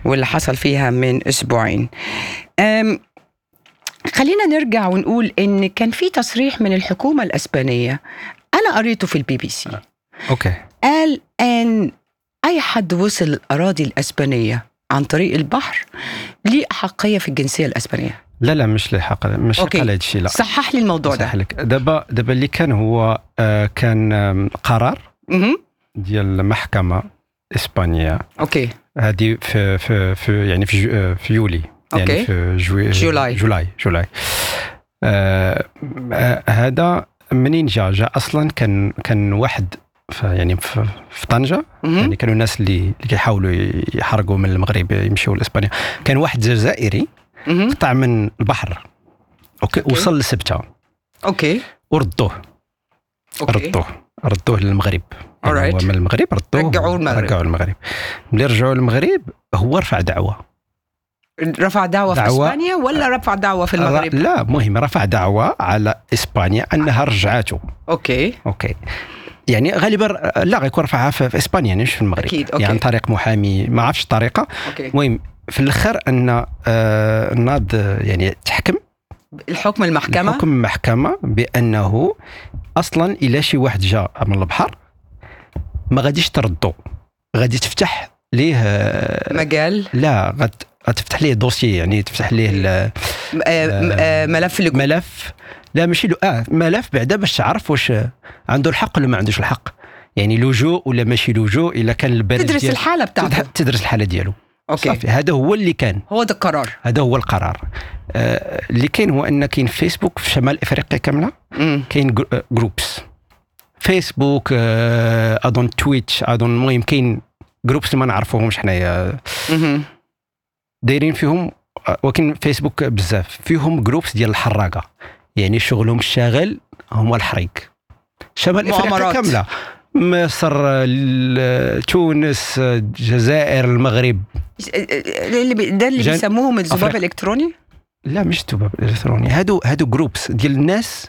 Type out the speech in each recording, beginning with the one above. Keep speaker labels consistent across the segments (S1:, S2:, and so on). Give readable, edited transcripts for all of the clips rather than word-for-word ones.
S1: واللي حصل فيها من أسبوعين. خلينا نرجع ونقول إن كان في تصريح من الحكومة الأسبانية، أنا قريته في البي بي سي.
S2: أوكي.
S1: قال إن أي حد وصل الأراضي الأسبانية عن طريق البحر ليه أحقية في الجنسية الأسبانية.
S2: لا مش لحق، مش على هذا الشيء. لا
S1: صحح لي الموضوع ده.
S2: لك. دابا اللي كان هو كان قرار ديال المحكمة إسبانيا.
S1: اوكي.
S2: هذه في يعني في يولي.
S1: أوكي.
S2: يعني في جولاي. هذا منين جاء اصلا كان واحد يعني في طنجة. يعني كانوا الناس اللي كيحاولوا يحرقوا من المغرب يمشيوا لاسبانيا. كان واحد جزائري قطع من البحر. اوكي. وصل لسبتة.
S1: اوكي.
S2: وردوه. ردوه للمغرب. يعني هو من المغرب رجعوه المغرب. ملي رجعوا للمغرب هو رفع دعوة
S1: في إسبانيا ولا رفع دعوة في المغرب؟
S2: لا مهم، رفع دعوة على إسبانيا أنها رجعته.
S1: أوكي.
S2: يعني غالبا لا غيكون رفعها في إسبانيا يعني مش في المغرب.
S1: أكيد.
S2: يعني عن طريق محامي ما عرفش الطريقة.
S1: المهم
S2: في الآخر أن الناض يعني تحكم
S1: الحكم المحكمة
S2: بأنه أصلا إلا شي واحد جاء من البحر ما غاديش تردو، غادي تفتح ليه
S1: مجال.
S2: لا غتفتح ليه دوسي، يعني تفتح ليه ملف لا ماشي ملف بعدا باش تعرف واش عنده الحق ولا ما عندوش الحق، يعني لجوء ولا ماشي لجوء. الا كان البلد
S1: تدرس الحالة بتاعته،
S2: تدرس الحالة ديالو.
S1: اوكي.
S2: هذا هو اللي كان،
S1: هو ده القرار،
S2: هذا هو القرار. اللي كاين هو ان كاين فيسبوك في شمال افريقيا كامله. كاين جروبس فيسبوك، اظن تويتش، اظن المهم كاين جروبس ما نعرفوهمش حنايا دايرين فيهم، ولكن فيسبوك بزاف فيهم جروبس ديال الحراقه، يعني شغلهم الشاغل هم الحريق. شمال افريقيا كامله، مصر، تونس، الجزائر، المغرب.
S1: ده اللي بيسموهم الذباب الالكتروني؟
S2: لا مش الذباب الالكتروني، هادو جروبس ديال الناس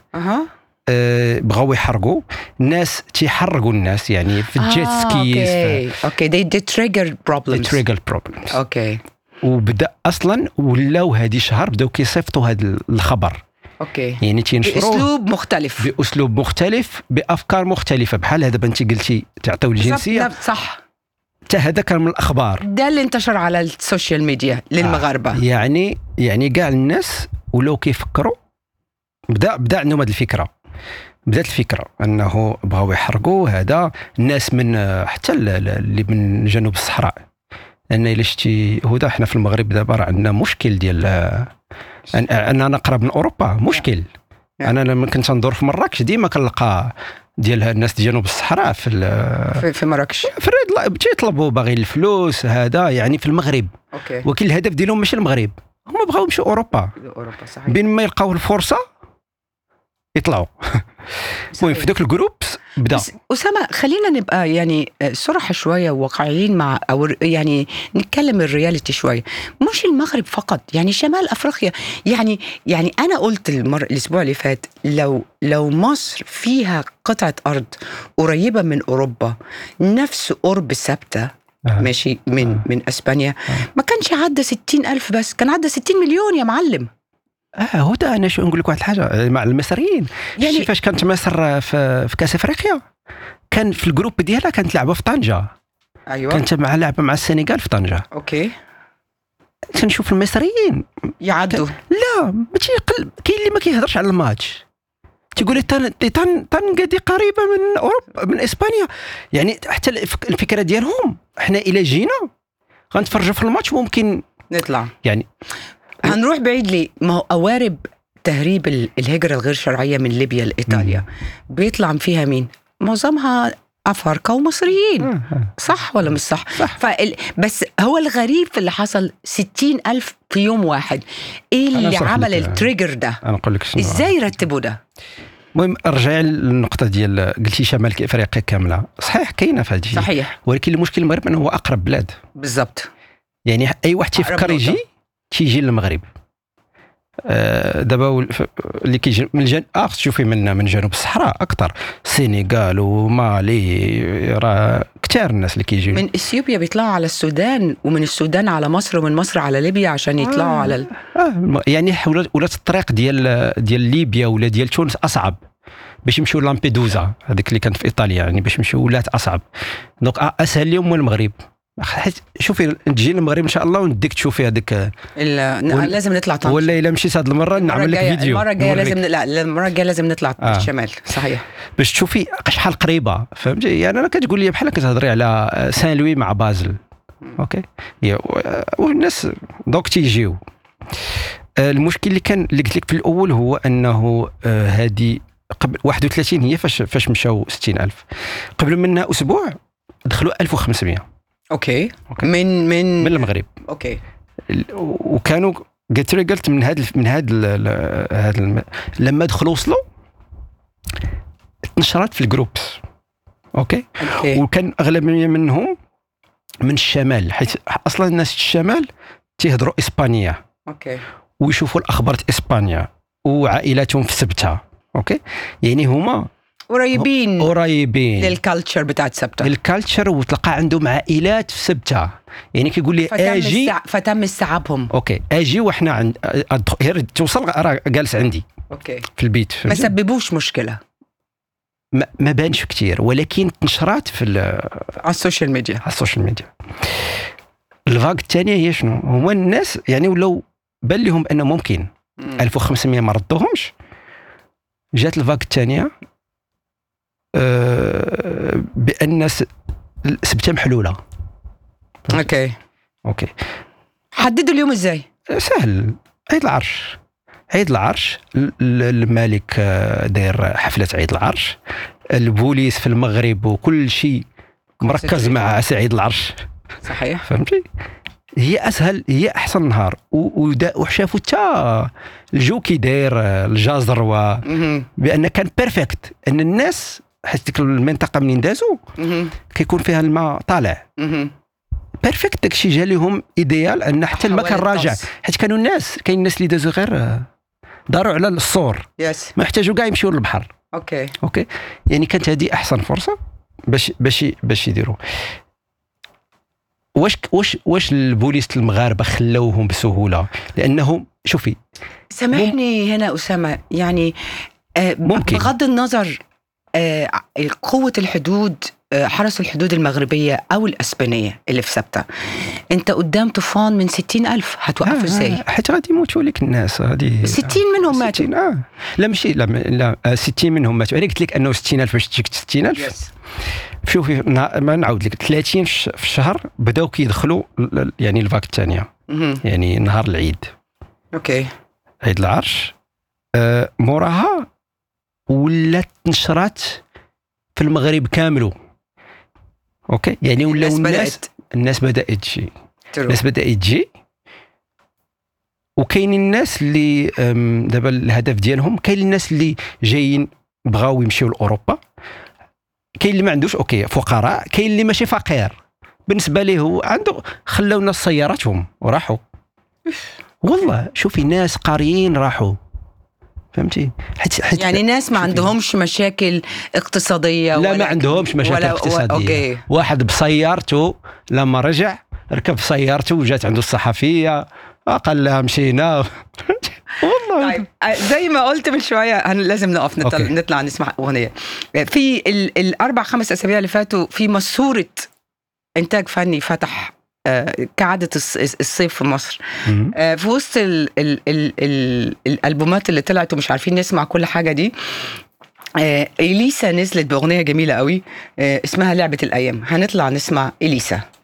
S2: بغاو يحرقوا الناس، تيحرقوا الناس يعني في الجيت سكيز.
S1: اوكي they trigger problems. اوكي.
S2: وبدا اصلا ولاو هذه شهر بداو كيصيفطوا هذا الخبر.
S1: اوكي.
S2: يعني تينشروه
S1: باسلوب مختلف
S2: بافكار مختلفه، بحال هذا انت قلتي تعطيو الجنسيه.
S1: صح.
S2: حتى هذا كان من الاخبار
S1: ده اللي انتشر على السوشيال ميديا للمغاربه.
S2: يعني كاع الناس ولاو كيفكروا، بدا عندهم هذه الفكره، بدات الفكره انه بغاو يحرقوا هذا الناس من حتى اللي من جنوب الصحراء. لان الا شتي هدى حنا في المغرب دابا راه عندنا مشكل ديال اننا نقرب من اوروبا، مشكل. انا لما كنت ندور في مراكش ديما كنلقى ديال الناس ديال جنوب الصحراء
S1: في مراكش
S2: في الريد تيطلبوا باغيين الفلوس هذا يعني في المغرب. ولكن الهدف ديالهم ماشي المغرب، هما بغاو يمشيو اوروبا.
S1: صحيح.
S2: بين ما يلقاو الفرصه يطلعوا. المهم في ذوك الجروب بدا.
S1: أسامة، خلينا نبقى يعني صراحة شوية واقعيين مع، أو يعني نتكلم الرياليتي شوية. مش المغرب فقط، يعني شمال أفريقيا. يعني أنا قلت الأسبوع اللي فات لو مصر فيها قطعة أرض قريبة من أوروبا نفس قرب ثابتة ماشي من أسبانيا، ما كانش عدى 60,000 بس، كان عدى 60 مليون يا معلم.
S2: هدى أنا شو نقول لك واحد الحاجة مع المصريين. يعني فاش كانت مصر في كأس أفريقيا كان في الجروب ديالها كانت لعبة في طنجة.
S1: أيوة.
S2: كانت لعبة مع السنغال في طنجة.
S1: أوكي.
S2: كنشوف المصريين
S1: يعدوا.
S2: لا ماشي كاين اللي ما كيهضرش على الماتش، تقول لي تنقدي قريبة من أوروبا من إسبانيا. يعني حتى الفكرة ديالهم احنا إلى جينا غنتفرجوا في الماتش ممكن
S1: نطلع.
S2: يعني
S1: هنروح بعيد ليه؟ ما هو قوارب تهريب الهجرة الغير شرعية من ليبيا لإيطاليا بيطلع فيها مين؟ معظمها أفارقة ومصريين. صح ولا مش صح؟ بس هو الغريب في اللي حصل 60,000 في يوم واحد. إيه اللي عمل التريجر ده؟
S2: أنا أقول لك شنو.
S1: إزاي رتبوا ده؟
S2: المهم ارجع للنقطة ديال قلتي شمال أفريقيا كاملة، صحيح كاينة في هذا الشيء.
S1: صحيح.
S2: ولكن المشكل المغرب أنه هو أقرب بلاد.
S1: بالضبط.
S2: يعني أي واحد تيفكر تيجي للمغرب. دابا اللي كيجي من تشوفي من جنوب الصحراء اكثر، السنغال ومالي، راه كثار الناس اللي كيجيو
S1: من اثيوبيا بيطلعوا على السودان، ومن السودان على مصر، ومن مصر على ليبيا عشان يطلعوا على
S2: يعني ولات الطريق ديال ليبيا ولا ديال تونس اصعب باش يمشيو لامبيدوزا، هذيك اللي كانت في ايطاليا، يعني باش يمشيو ولات اصعب. دونك اسهل لهم من المغرب. حيت شوفي تجي للمغرب ان شاء الله ونديك تشوفي هذيك
S1: لازم نطلع طنجة،
S2: ولا الا مشيت هذه المره نعمل لك فيديو.
S1: المره الجايه لازم المره الجايه لازم نطلع الشمال. صحيح،
S2: باش تشوفي شحال قريبه. فهمتي؟ يعني انا كتقول لي بحال كتهضري على سان لوي مع بازل. اوكي، والناس دوك تيجيو. المشكل اللي قلت لك في الاول هو انه هذه قبل 31 هي فاش مشاو 60,000. قبل منها اسبوع دخلوا 1500.
S1: اوكي. من
S2: المغرب.
S1: اوكي.
S2: وكانوا قلت من هذا لما دخلوا وصلوا نشرت في الجروبس. اوكي. وكان اغلبيه منهم من الشمال، حيث اصلا الناس الشمال تيهضروا اسبانيا.
S1: اوكي.
S2: ويشوفوا الاخبار اسبانيا وعائلاتهم في سبتة. اوكي، يعني هما قريبين
S1: للكالتشر بتاعت سبتة،
S2: الكالتشر، وتلقى عندهم عائلات في سبتة. يعني كيقول لي اجي
S1: فتم استيعابهم.
S2: اوكي، اجي وحنا توصل راه جالس عندي.
S1: اوكي،
S2: في البيت.
S1: ما سببوش مشكله،
S2: ما بانش كتير، ولكن نشرات
S1: على السوشيال ميديا.
S2: الفاق الثانيه هي شنو؟ هما الناس يعني ولو بان لهم انه ممكن 1500 ما ردوهمش، جات الفاق الثانيه بان سبتة محلوله.
S1: اوكي. حددوا اليوم ازاي؟
S2: سهل، عيد العرش الملك داير حفله عيد العرش، البوليس في المغرب وكل شيء مركز مع عيد العرش.
S1: صحيح.
S2: فهمتي؟ هي احسن نهار. وشافوا حتى الجو كي داير الجزر، بان كان بيرفكت ان الناس، حيت ديك المنطقه منين دازوا كيكون فيها الماء طالع بيرفكت. داكشي جا لهم ايديال ان حتى الماء كان راجع، حيت كاين الناس اللي دازوا غير داروا على الصور، ما احتاجوا كاع يمشيو للبحر. اوكي، يعني كانت هذه احسن فرصه باش يديروا. واش البوليس المغاربه خلوهم بسهوله؟ لانه شوفي،
S1: سامحني هنا اسامه، يعني
S2: ممكن
S1: بغض النظر قوه الحدود، حرس الحدود المغربيه او الاسبانيه اللي في سبتة، انت قدام طوفان من 60,000 هتوقفوا ازاي؟
S2: حتى غادي يموتوا لك الناس. هذه
S1: 60 منهم ماتوا.
S2: لا ماشي، لا 60 منهم ماتوا. انا قلت لك انه 60,000 باش تجيك 60,000. شوفي، ما نعاود لك، 30 في الشهر بداو كيدخلوا يعني الفاك الثانيه، يعني نهار العيد.
S1: اوكي،
S2: عيد العرش. موراها ولات نشرات في المغرب كامله. اوكي، يعني ولاو الناس بدات تجي. وكاين الناس اللي دابا الهدف ديالهم، كاين الناس اللي جايين بغاو يمشيو لاوروبا، كاين اللي ما عندوش اوكي فقراء، كاين اللي ماشي فقير بالنسبه ليه هو عنده، خلاو الناس سياراتهم وراحوا. والله شوفي ناس قاريين راحوا. فهمتي؟
S1: يعني ناس ما عندهمش مشاكل اقتصاديه،
S2: لا ما عندهمش مشاكل اقتصاديه. واحد بسيارته لما رجع ركب سيارته وجات عنده الصحفيه قال لها مشينا. والله
S1: طيب، زي ما قلت من شويه لازم نقف نطلع نسمع اغنيه. في ال4-5 اسابيع اللي فاتوا في ماسوره انتاج فني فتح كعادة الصيف في مصر. في وسط الألبومات اللي طلعت ومش عارفين نسمع كل حاجة دي، إليسا نزلت بأغنية جميلة قوي اسمها لعبة الأيام. هنطلع نسمع إليسا.